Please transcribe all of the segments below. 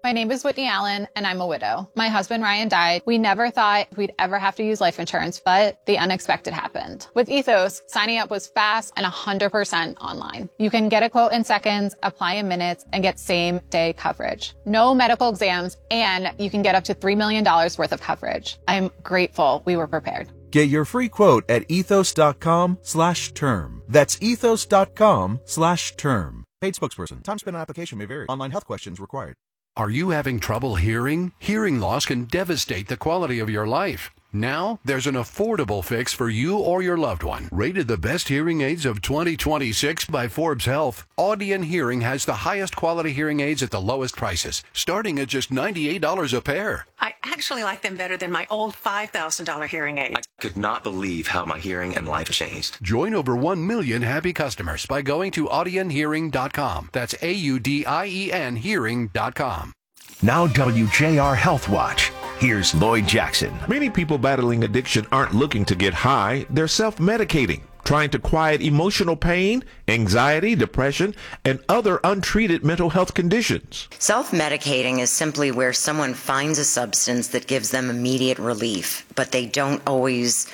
My name is Whitney Allen, and I'm a widow. My husband, Ryan, died. We never thought we'd ever have to use life insurance, but the unexpected happened. With Ethos, signing up was fast and 100% online. You can get a quote in seconds, apply in minutes, and get same-day coverage. No medical exams, and you can get up to $3 million worth of coverage. I'm grateful we were prepared. Get your free quote at ethos.com/term. That's ethos.com/term. Paid spokesperson. Time spent on application may vary. Online health questions required. Are you having trouble hearing? Hearing loss can devastate the quality of your life. Now, there's an affordable fix for you or your loved one. Rated the best hearing aids of 2026 by Forbes Health, Audien Hearing has the highest quality hearing aids at the lowest prices, starting at just $98 a pair. I actually like them better than my old $5,000 hearing aid. I could not believe how my hearing and life changed. Join over 1 million happy customers by going to audienhearing.com. That's AUDIEN hearing.com. Now WJR Health Watch. Here's Lloyd Jackson. Many people battling addiction aren't looking to get high. They're self-medicating, trying to quiet emotional pain, anxiety, depression, and other untreated mental health conditions. Self-medicating is simply where someone finds a substance that gives them immediate relief, but they don't always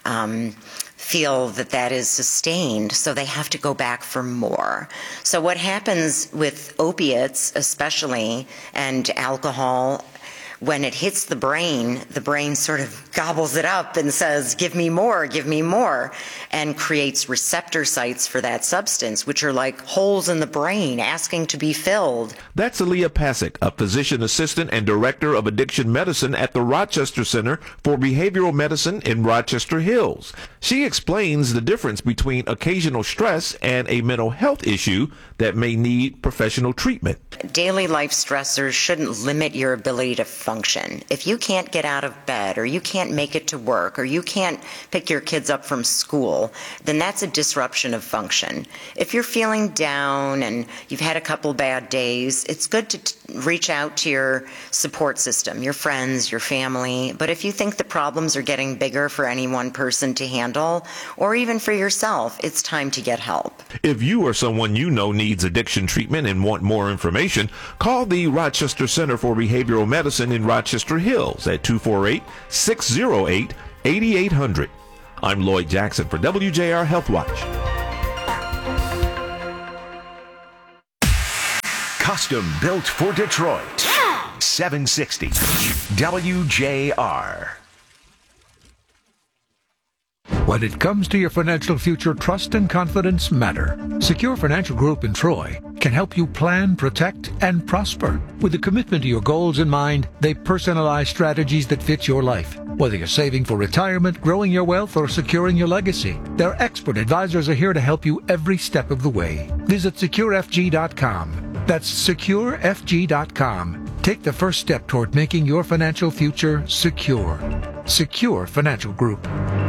feel that is sustained, so they have to go back for more. So what happens with opiates especially, and alcohol, when it hits the brain sort of gobbles it up and says, give me more, and creates receptor sites for that substance, which are like holes in the brain asking to be filled. That's Aaliyah Pasick, a physician assistant and director of addiction medicine at the Rochester Center for Behavioral Medicine in Rochester Hills. She explains the difference between occasional stress and a mental health issue that may need professional treatment. Daily life stressors shouldn't limit your ability to function. If you can't get out of bed, or you can't make it to work, or you can't pick your kids up from school, then that's a disruption of function. If you're feeling down and you've had a couple bad days, it's good to reach out to your support system, your friends, your family. But if you think the problems are getting bigger for any one person to handle, or even for yourself, it's time to get help. If you or someone you know needs addiction treatment and want more information, call the Rochester Center for Behavioral Medicine in Rochester Hills at 248-608-8800. I'm Lloyd Jackson for WJR Health Watch. Custom built for Detroit. 760 WJR. When it comes to your financial future, trust and confidence matter. Secure Financial Group in Troy can help you plan, protect, and prosper. With a commitment to your goals in mind, they personalize strategies that fit your life. Whether you're saving for retirement, growing your wealth, or securing your legacy, their expert advisors are here to help you every step of the way. Visit SecureFG.com. That's SecureFG.com. Take the first step toward making your financial future secure. Secure Financial Group.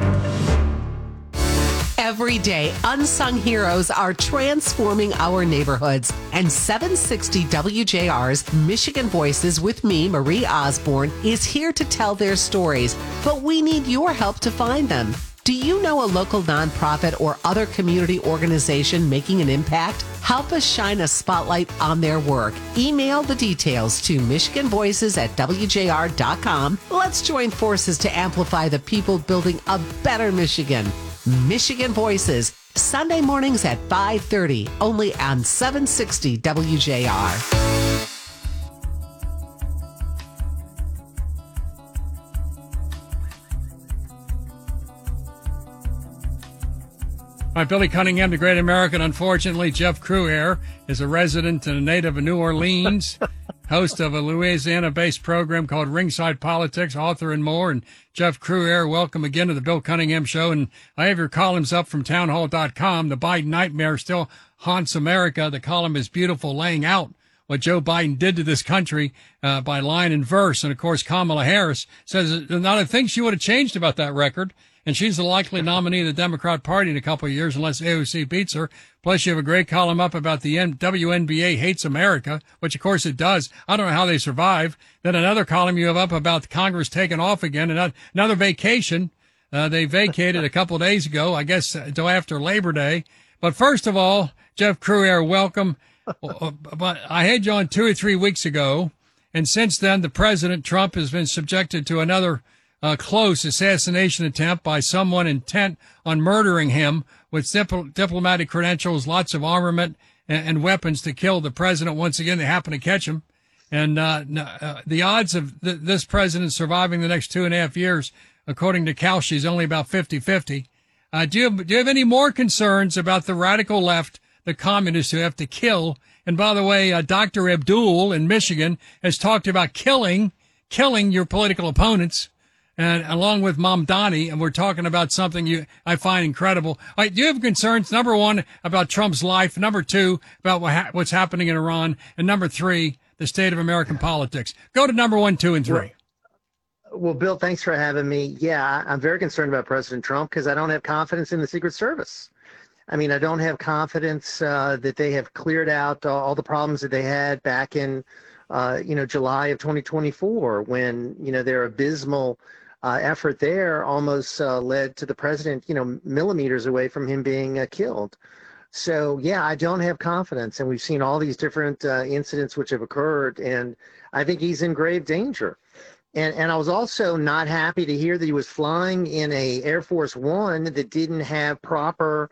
Every day, unsung heroes are transforming our neighborhoods. And 760 WJR's Michigan Voices with me, Marie Osborne, is here to tell their stories. But we need your help to find them. Do you know a local nonprofit or other community organization making an impact? Help us shine a spotlight on their work. Email the details to michiganvoices@wjr.com. Let's join forces to amplify the people building a better Michigan. Michigan Voices, Sunday mornings at 5:30, only on 760 WJR. I'm Billy Cunningham, the Great American. Unfortunately, Jeff Crouere is a resident and a native of New Orleans, host of a Louisiana-based program called Ringside Politics, author and more. And Jeff Crouere, welcome again to the Bill Cunningham Show. And I have your columns up from townhall.com. The Biden nightmare still haunts America. The column is beautiful, laying out what Joe Biden did to this country by line and verse. And, of course, Kamala Harris says not a thing she would have changed about that record. And she's the likely nominee of the Democrat Party in a couple of years unless AOC beats her. Plus, you have a great column up about the WNBA hates America, which, of course, it does. I don't know how they survive. Then another column you have up about Congress taking off again. Another vacation. They vacated a couple of days ago, I guess, until after Labor Day. But first of all, Jeff Crouere, welcome. But I had you on 2 or 3 weeks ago, And since then, the president, Trump, has been subjected to another close assassination attempt by someone intent on murdering him with diplomatic credentials, lots of armament and weapons to kill the president. Once again, they happen to catch him. And the odds of this president surviving the next 2.5 years, according to Kalshi, is only about 50-50. Do you have any more concerns about the radical left, the communists who have to kill? And by the way, Dr. Abdul in Michigan has talked about killing your political opponents, and along with Mamdani, and we're talking about something I find incredible. All right, do you have concerns, number one, about Trump's life, number two, about what's happening in Iran, and number three, the state of American politics? Go to number 1, 2, and 3. Well, Bill, thanks for having me. Yeah, I'm very concerned about President Trump because I don't have confidence in the Secret Service. I mean, I don't have confidence that they have cleared out all the problems that they had back in, July of 2024 when, their abysmal effort there almost led to the president, millimeters away from him being killed. So, yeah, I don't have confidence. And we've seen all these different incidents which have occurred. And I think he's in grave danger. And I was also not happy to hear that he was flying in a Air Force One that didn't have proper,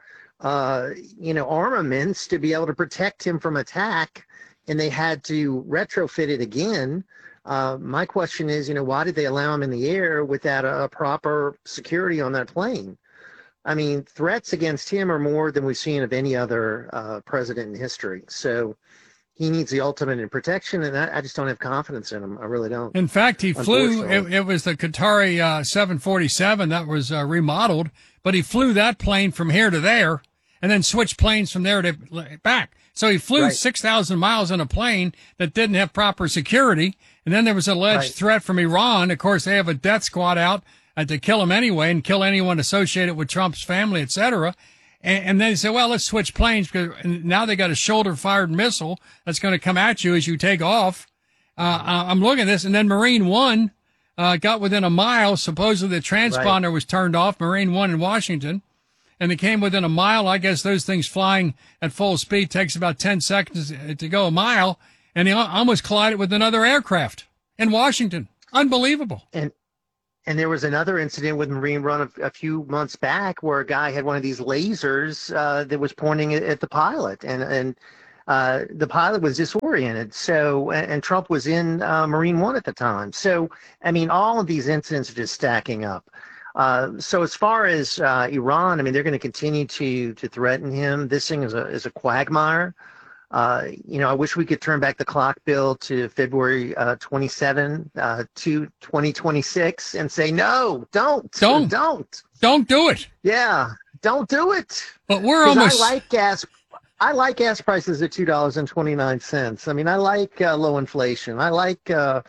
armaments to be able to protect him from attack. And they had to retrofit it again. My question is, why did they allow him in the air without a proper security on that plane? I mean, threats against him are more than we've seen of any other president in history. So he needs the ultimate in protection, and I just don't have confidence in him. I really don't. In fact, he flew, it was the Qatari 747 that was remodeled, but he flew that plane from here to there and then switched planes from there to back. So he flew 6,000 miles in a plane that didn't have proper security. And then there was an alleged threat from Iran. Of course, they have a death squad out to kill him anyway and kill anyone associated with Trump's family, et cetera. And then they said, well, let's switch planes because now they got a shoulder-fired missile that's going to come at you as you take off. I'm looking at this. And then Marine One got within a mile. Supposedly the transponder was turned off, Marine One in Washington. And they came within a mile. I guess those things flying at full speed takes about 10 seconds to go a mile. And he almost collided with another aircraft in Washington. Unbelievable. And there was another incident with Marine One a few months back where a guy had one of these lasers that was pointing at the pilot, and the pilot was disoriented. So, and Trump was in Marine One at the time. So, I mean, all of these incidents are just stacking up. So as far as Iran, I mean, they're going to continue to threaten him. This thing is a quagmire. I wish we could turn back the clock, Bill, to February 27 to 2026 and say, no, don't do it. Yeah, don't do it. But we're almost. I like gas prices at $2.29. I mean, I like low inflation. I like, the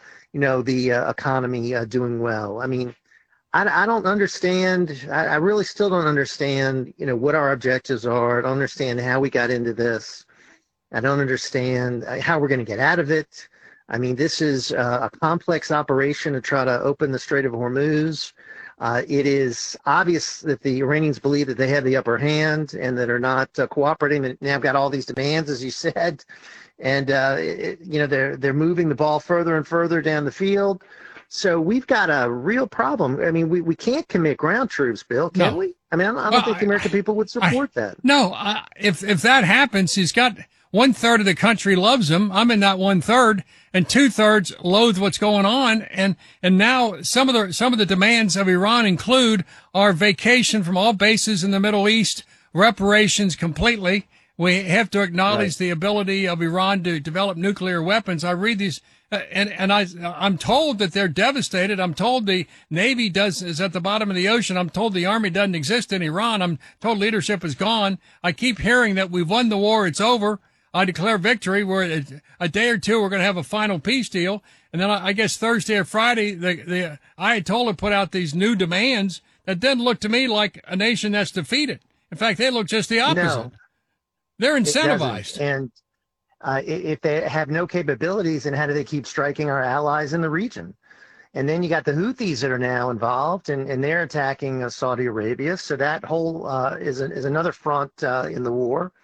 economy doing well. I mean, I don't understand. I really still don't understand, what our objectives are. I don't understand how we got into this. I don't understand how we're going to get out of it. I mean, this is a complex operation to try to open the Strait of Hormuz. It is obvious that the Iranians believe that they have the upper hand and that are not cooperating. They now have got all these demands, as you said, and they're moving the ball further and further down the field. So we've got a real problem. I mean, we can't commit ground troops, Bill, can we? I mean, I don't think the American people would support that. No, if that happens, he's got 1/3 of the country loves him. I'm in that 1/3, and 2/3 loathe what's going on. And now some of the demands of Iran include our vacation from all bases in the Middle East, reparations completely. We have to acknowledge the ability of Iran to develop nuclear weapons. I read these, and I'm told that they're devastated. I'm told the Navy is at the bottom of the ocean. I'm told the Army doesn't exist in Iran. I'm told leadership is gone. I keep hearing that we've won the war. It's over. I declare victory. We're a day or two. We're going to have a final peace deal. And then I guess Thursday or Friday, the Ayatollah put out these new demands that didn't look to me like a nation that's defeated. In fact, they look just the opposite. No, they're incentivized. And if they have no capabilities, then how do they keep striking our allies in the region? And then you got the Houthis that are now involved, and they're attacking Saudi Arabia. So that whole is another front in the war.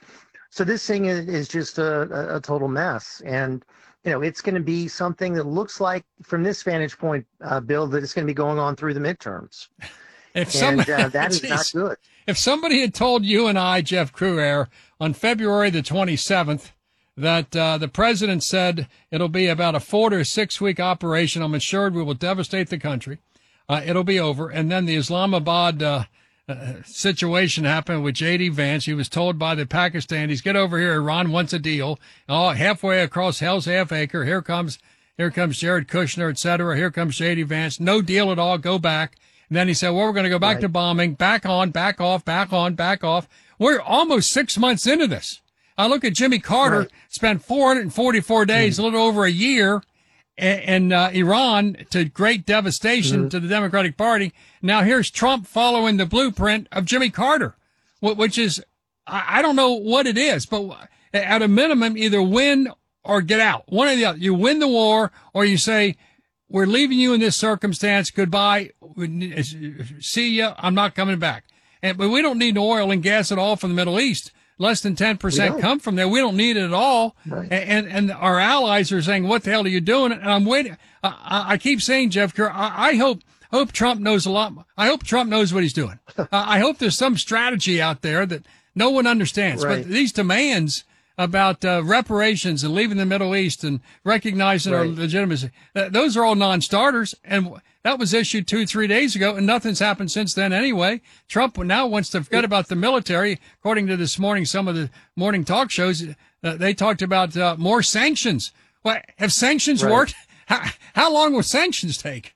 So this thing is just a total mess. And, it's going to be something that looks like, from this vantage point, Bill, that it's going to be going on through the midterms. That is not good. If somebody had told you and I, Jeff Crouere, on February the 27th, that the president said it'll be about a 4 to 6 week operation, I'm assured we will devastate the country. It'll be over. And then the Islamabad situation happened with J.D. Vance. He was told by the Pakistanis, get over here, Iran wants a deal. Oh, halfway across Hell's Half Acre, here comes Jared Kushner, et cetera. Here comes J.D. Vance. No deal at all. Go back. And then he said, well, we're going to go back to bombing. Back on, back off, back on, back off. We're almost 6 months into this. I look at Jimmy Carter, spent 444 days, a little over a year, in Iran, to great devastation to the Democratic Party. Now here's Trump following the blueprint of Jimmy Carter, which is, I don't know what it is, but at a minimum, either win or get out. One or the other. You win the war, or you say, we're leaving you in this circumstance. Goodbye. See ya. I'm not coming back. But we don't need oil and gas at all from the Middle East. Less than 10% come from there. We don't need it at all. Right. And our allies are saying, what the hell are you doing? And I'm waiting. I keep saying, Jeff Kerr, I hope Trump knows a lot. I hope Trump knows what he's doing. I hope there's some strategy out there that no one understands. Right. But these demands about reparations and leaving the Middle East and recognizing our legitimacy, those are all non-starters. And that was issued 2-3 days ago, and nothing's happened since then anyway. Trump now wants to forget about the military. According to this morning, some of the morning talk shows, they talked about more sanctions. Well, have sanctions worked? How long will sanctions take?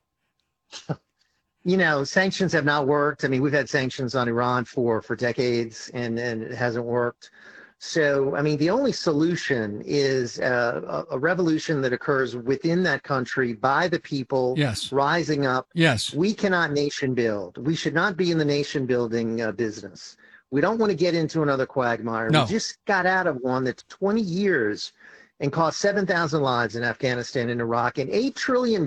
Sanctions have not worked. I mean, we've had sanctions on Iran for decades, and it hasn't worked. So, I mean, the only solution is a revolution that occurs within that country by the people rising up. Yes. We cannot nation build. We should not be in the nation building business. We don't want to get into another quagmire. No. We just got out of one that's 20 years and cost 7,000 lives in Afghanistan and Iraq and $8 trillion.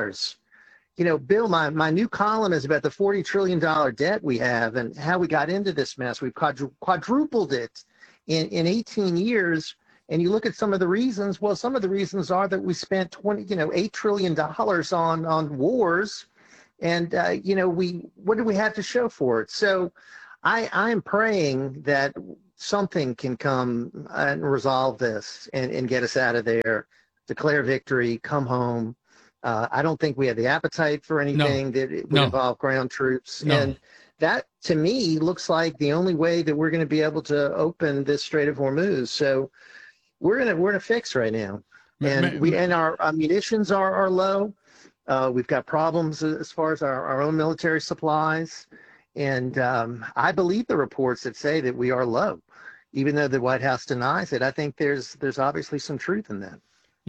Bill, my new column is about the $40 trillion debt we have and how we got into this mess. We've quadrupled it in 18 years, and you look at some of the reasons. Well, some of the reasons are that we spent $8 trillion on wars, and what do we have to show for it? So, I'm praying that something can come and resolve this and get us out of there, declare victory, come home. I don't think we have the appetite for anything that would involve ground troops, and that, to me, looks like the only way that we're going to be able to open this Strait of Hormuz. So we're in a fix right now, and our munitions are low. We've got problems as far as our own military supplies, and I believe the reports that say that we are low, even though the White House denies it. I think there's obviously some truth in that.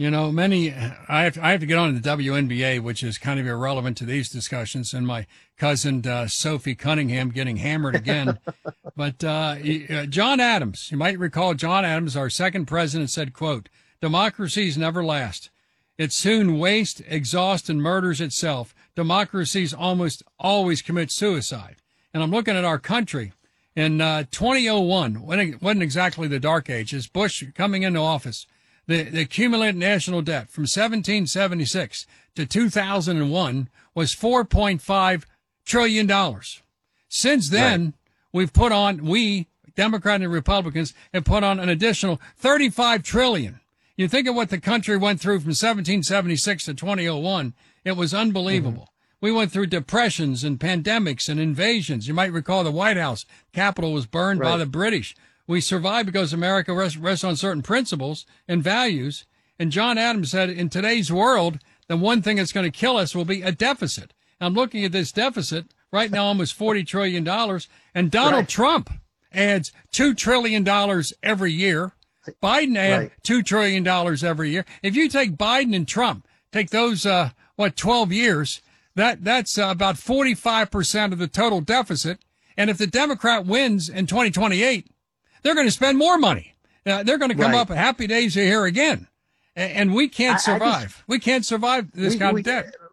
I have to get on to the WNBA, which is kind of irrelevant to these discussions, and my cousin Sophie Cunningham getting hammered again. But John Adams, you might recall John Adams, our second president, said, quote, democracies never last. It soon wastes, exhausts, and murders itself. Democracies almost always commit suicide. And I'm looking at our country. In 2001, when it wasn't exactly the dark ages, Bush coming into office, the accumulated national debt from 1776 to 2001 was $4.5 trillion. Since then, we've put on, Democrats and Republicans, have put on an additional $35 trillion. You think of what the country went through from 1776 to 2001. It was unbelievable. We went through depressions and pandemics and invasions. You might recall the White House Capitol was burned by the British. We survived because America rests on certain principles and values. And John Adams said, in today's world, the one thing that's going to kill us will be a deficit. I'm looking at this deficit right now, almost $40 trillion. And Donald Trump adds $2 trillion every year. Biden adds $2 trillion every year. If you take Biden and Trump, take those, 12 years, that's about 45% of the total deficit. And if the Democrat wins in 2028, they're going to spend more money. They're going to come up, happy days are here again. And we can't survive. We can't survive this kind of debt.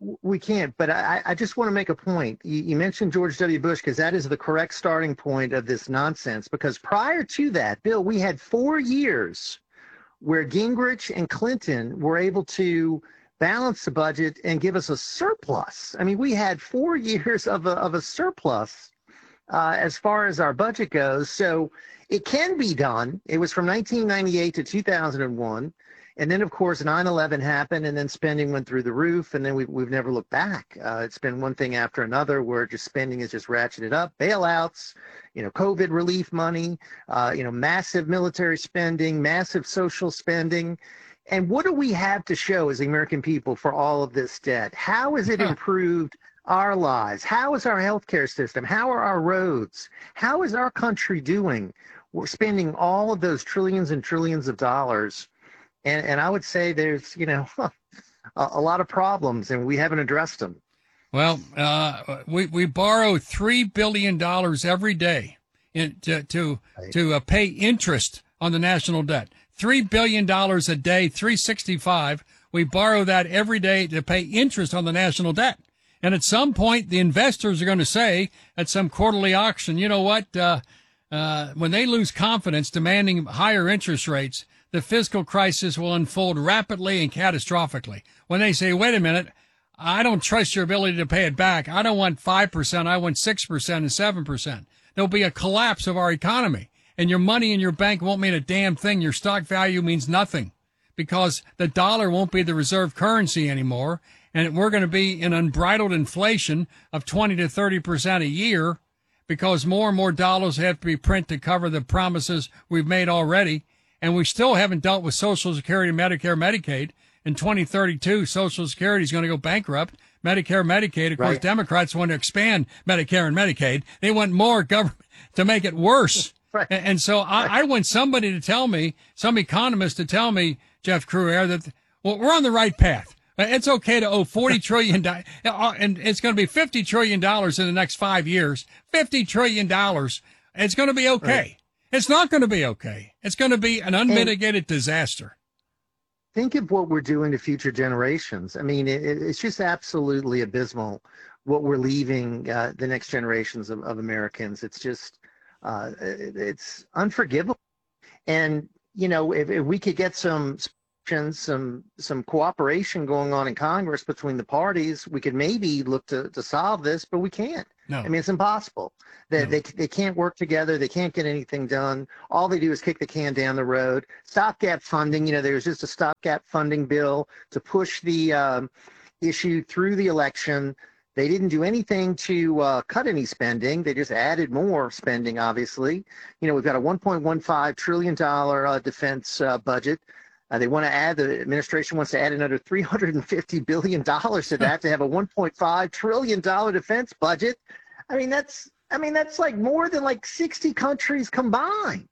We can't, but I just want to make a point. You mentioned George W. Bush because that is the correct starting point of this nonsense. Because prior to that, Bill, we had 4 years where Gingrich and Clinton were able to balance the budget and give us a surplus. I mean, we had 4 years of a surplus as far as our budget goes. So it can be done. It was from 1998 to 2001. And then, of course, 9/11 happened, and then spending went through the roof, and then we've never looked back. It's been one thing after another where just spending is just ratcheted up. Bailouts, COVID relief money, massive military spending, massive social spending. And what do we have to show as the American people for all of this debt? How has it improved our lives? How is our healthcare system? How are our roads? How is our country doing? We're spending all of those trillions and trillions of dollars. And I would say there's, a lot of problems, and we haven't addressed them. Well, we borrow $3 billion every day to pay interest on the national debt. $3 billion a day, 365. We borrow that every day to pay interest on the national debt. And at some point, the investors are going to say at some quarterly auction, you know what, when they lose confidence demanding higher interest rates, the fiscal crisis will unfold rapidly and catastrophically. When they say, wait a minute, I don't trust your ability to pay it back. I don't want 5%. I want 6% and 7%. There'll be a collapse of our economy, and your money in your bank won't mean a damn thing. Your stock value means nothing because the dollar won't be the reserve currency anymore. And we're going to be in unbridled inflation of 20 to 30% a year because more and more dollars have to be printed to cover the promises we've made already. And we still haven't dealt with Social Security, Medicare, Medicaid. In 2032, Social Security is going to go bankrupt. Medicare, Medicaid, of course, Democrats want to expand Medicare and Medicaid. They want more government to make it worse. Right. And so I want somebody to tell me, some economist to tell me, Jeff Crouere, that we're on the right path. It's okay to owe $40 trillion, and it's going to be $50 trillion in the next 5 years. $50 trillion. It's going to be okay. Right. It's not going to be okay. It's going to be an unmitigated disaster. Think of what we're doing to future generations. I mean, it's just absolutely abysmal what we're leaving the next generations of Americans. It's just, it's unforgivable. And, if we could get some cooperation going on in Congress between the parties, we could maybe look to solve this, but we can't. No. I mean, it's impossible. They can't work together. They can't get anything done. All they do is kick the can down the road. Stopgap funding, there was just a stopgap funding bill to push the issue through the election. They didn't do anything to cut any spending. They just added more spending, obviously. We've got a $1.15 trillion defense budget. They want to add, the administration wants to add another $350 billion to that to have a $1.5 trillion defense budget. I mean, that's like more than like 60 countries combined.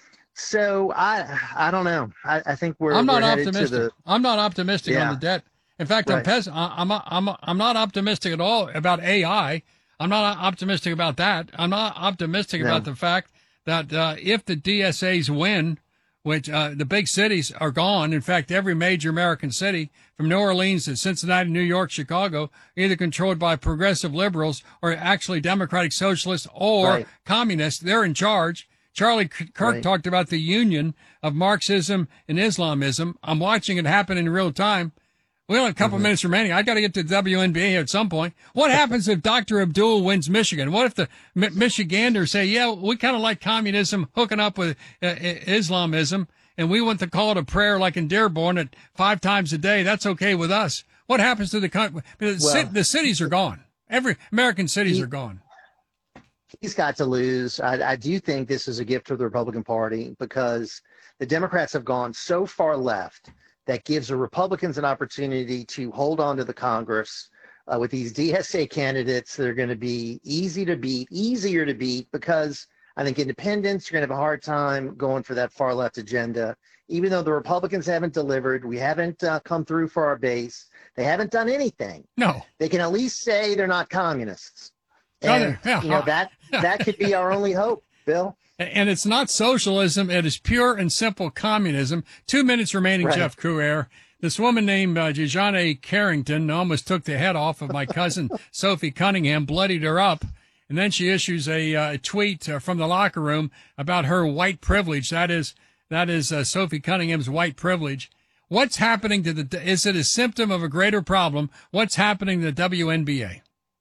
So I don't know. I think I'm not headed optimistic. to the. I'm not optimistic on the debt. In fact, right. I'm not optimistic at all about AI. I'm not optimistic about that. I'm not optimistic about the fact that if the DSAs win, which the big cities are gone. In fact, every major American city, from New Orleans to Cincinnati, New York, Chicago, either controlled by progressive liberals or actually democratic socialists or communists. They're in charge. Charlie Kirk talked about the union of Marxism and Islamism. I'm watching it happen in real time. We only have a couple minutes remaining. I got to get to the WNBA here at some point. What happens if Dr. Abdul wins Michigan? What if the Michiganders say, yeah, we kind of like communism hooking up with Islamism, and we want to call it a prayer like in Dearborn at 5 times a day? That's okay with us. What happens to the country? The cities are gone. Every American cities are gone. He's got to lose. I do think this is a gift to the Republican Party because the Democrats have gone so far left that gives the Republicans an opportunity to hold on to the Congress with these DSA candidates that are going to be easier to beat because I think independents, you're going to have a hard time going for that far left agenda. Even though the Republicans haven't delivered, we haven't come through for our base. They haven't done anything. No. They can at least say they're not communists. And, that could be our only hope, Bill. And it's not socialism. It is pure and simple communism. 2 minutes remaining, Jeff Crouere. This woman named Jejane Carrington almost took the head off of my cousin Sophie Cunningham, bloodied her up, and then she issues a tweet from the locker room about her white privilege. That is Sophie Cunningham's white privilege. What's happening to is it a symptom of a greater problem? What's happening to the WNBA?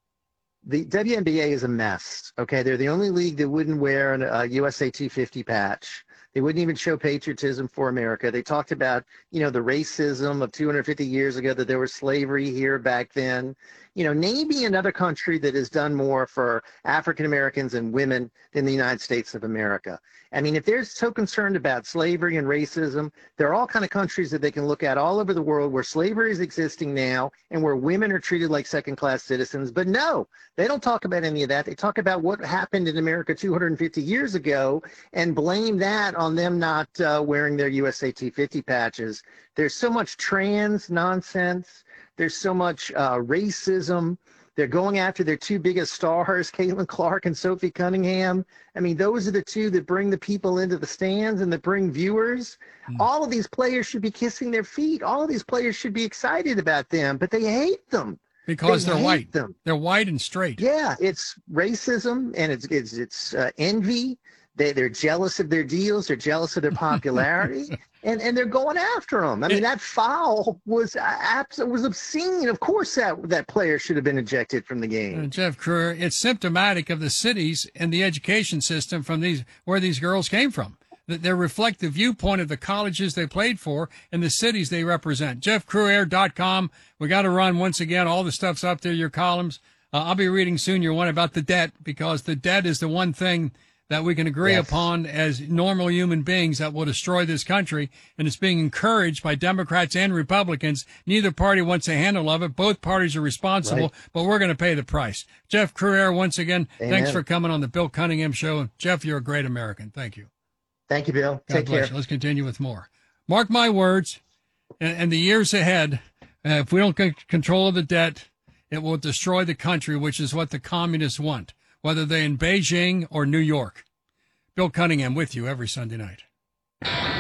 The WNBA is a mess. Okay, they're the only league that wouldn't wear a USA 250 patch. They wouldn't even show patriotism for America. They talked about, the racism of 250 years ago, that there was slavery here back then. Name me another country that has done more for African Americans and women than the United States of America. I mean, if they're so concerned about slavery and racism, there are all kind of countries that they can look at all over the world where slavery is existing now and where women are treated like second-class citizens. But no, they don't talk about any of that. They talk about what happened in America 250 years ago and blame that on them not wearing their USA 250 patches. There's so much trans nonsense. There's so much racism. They're going after their two biggest stars, Caitlin Clark and Sophie Cunningham. I mean, those are the two that bring the people into the stands and that bring viewers. All of these players should be kissing their feet. All of these players should be excited about them, but they hate them. Because they're white. They're white and straight. Yeah, it's racism and it's envy. They're jealous of their deals. They're jealous of their popularity, and they're going after them. I mean, that foul was obscene. Of course, that player should have been ejected from the game. Jeff Kruger, it's symptomatic of the cities and the education system where these girls came from. That they reflect the viewpoint of the colleges they played for and the cities they represent. JeffKruger.com. We got to run once again. All the stuff's up there. Your columns. I'll be reading soon your one about the debt, because the debt is the one thing that we can agree upon as normal human beings that will destroy this country. And it's being encouraged by Democrats and Republicans. Neither party wants a handle of it. Both parties are responsible, but we're going to pay the price. Jeff Kruger, once again, thanks for coming on the Bill Cunningham Show. Jeff, you're a great American. Thank you. Thank you, Bill. God Take bless care. You. Let's continue with more. Mark my words, and the years ahead, if we don't get control of the debt, it will destroy the country, which is what the communists want, whether they're in Beijing or New York. Bill Cunningham with you every Sunday night.